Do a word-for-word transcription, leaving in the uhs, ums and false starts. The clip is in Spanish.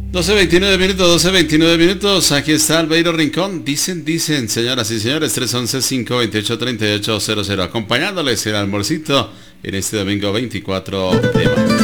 doce veintinueve minutos, doce veintinueve minutos. Aquí está Albeiro Rincón. Dicen, dicen, señoras y señores, tres once, cinco veintiocho, treinta y ocho cero cero. Acompañándoles el almuercito en este domingo veinticuatro de mayo.